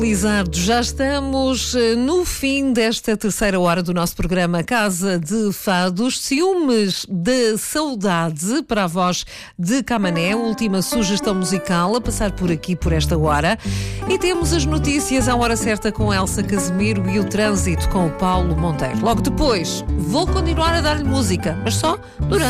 Lizardo, já estamos no fim desta terceira hora do nosso programa Casa de Fados. Ciúmes da Saudade, para a voz de Camané, última sugestão musical a passar por aqui por esta hora. E temos as notícias à hora certa com Elsa Casimiro e o trânsito com o Paulo Monteiro. Logo depois, vou continuar a dar-lhe música, mas só durante